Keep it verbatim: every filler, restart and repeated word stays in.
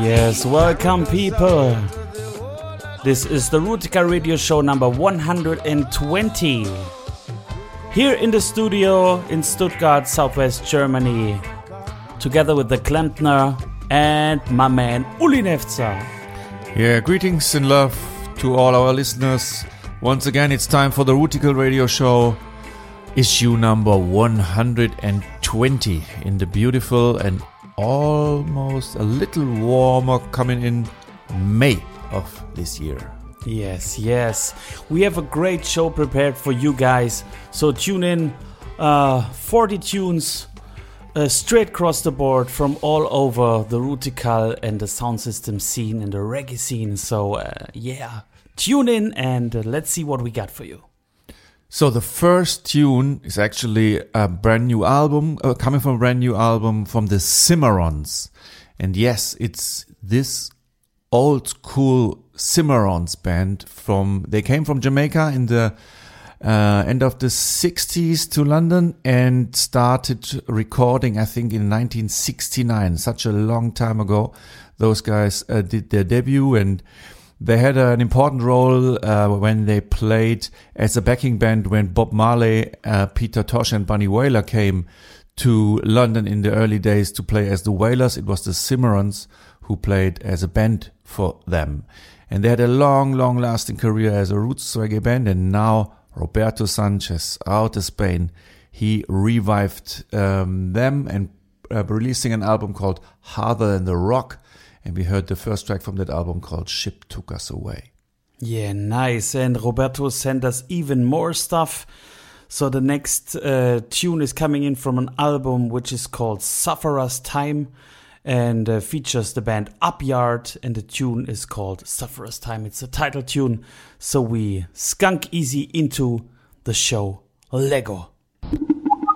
Yes, welcome people. This is the Rootical Radio Show number one hundred twenty. Here in the studio in Stuttgart, Southwest Germany, together with the Klempner and my man Uli Nefzer. Yeah, greetings and love to all our listeners. Once again, it's time for the Rootical Radio Show, issue number one hundred twenty in the beautiful and almost a little warmer coming in May of this year. Yes, yes. We have a great show prepared for you guys. So tune in. Uh, forty tunes uh, straight across the board from all over the Rootical and the sound system scene and the reggae scene. So uh, yeah, tune in and uh, let's see what we got for you. So the first tune is actually a brand new album, uh, coming from a brand new album from the Cimarrons. And yes, it's this old school Cimarrons band from, they came from Jamaica in the uh, end of the sixties to London and started recording, I think, in nineteen sixty-nine, such a long time ago. Those guys uh, did their debut, and they had an important role uh, when they played as a backing band when Bob Marley, uh, Peter Tosh and Bunny Wailer came to London in the early days to play as the Wailers. It was the Cimarrons who played as a band for them. And they had a long, long-lasting career as a roots reggae band. And now Roberto Sanchez, out of Spain, he revived um, them and uh, releasing an album called Harder Than the Rock. And we heard the first track from that album called Ship Took Us Away. Yeah, nice. And Roberto sent us even more stuff. So the next uh, tune is coming in from an album which is called Sufferer's Time and uh, features the band Upyard. And the tune is called Sufferer's Time. It's a title tune. So we skunk easy into the show. Lego.